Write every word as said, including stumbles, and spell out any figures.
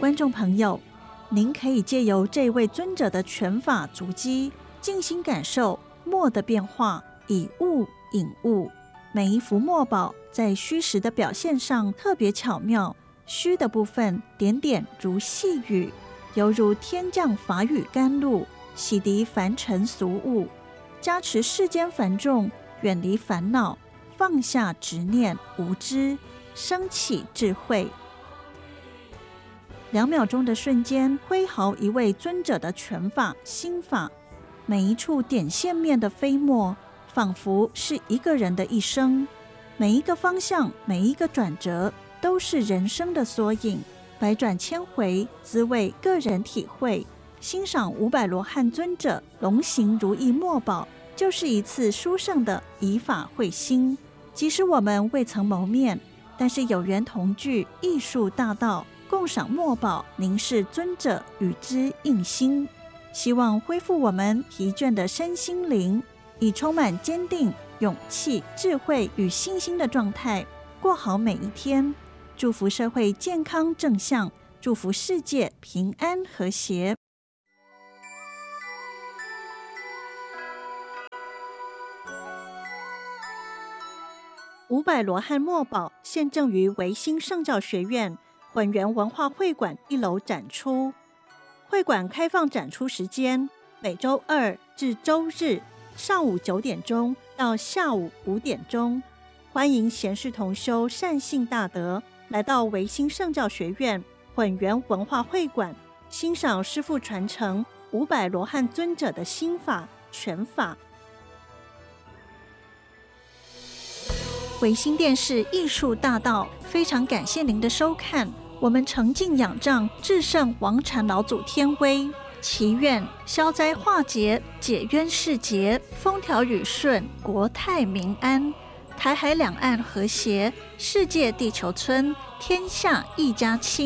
观众朋友，您可以借由这位尊者的拳法足迹，静心感受墨的变化，以物引物。每一幅墨宝在虚实的表现上特别巧妙，虚的部分点点如细雨，犹如天降法语甘露，洗涤凡尘俗物，加持世间繁重，远离烦恼，放下执念无知，升起智慧。两秒钟的瞬间，挥毫一位尊者的拳法心法，每一处点线面的飞墨，仿佛是一个人的一生，每一个方向，每一个转折，都是人生的缩影，百转千回，滋味个人体会。欣赏五百罗汉尊者龙行如意墨宝，就是一次殊胜的以法会心。即使我们未曾谋面，但是有缘同聚艺术大道，共赏墨宝，凝视尊者，与之印心。希望恢复我们疲倦的身心灵，以充满坚定、勇气、智慧与信心的状态，过好每一天。祝福社会健康正向，祝福世界平安和谐。五百罗汉墨宝现正于维新圣教学院混元文化会馆一楼展出。会馆开放展出时间每周二至周日上午九点钟到下午五点钟，欢迎贤士同修善信大德来到维新圣教学院混元文化会馆，欣赏师父传承五百罗汉尊者的心法拳法。维新电视艺术大道，非常感谢您的收看。我们诚敬仰仗至圣王禅老祖天威，祈愿消灾化解，解冤释结，风调雨顺，国泰民安，台海两岸和谐，世界地球村，天下一家亲。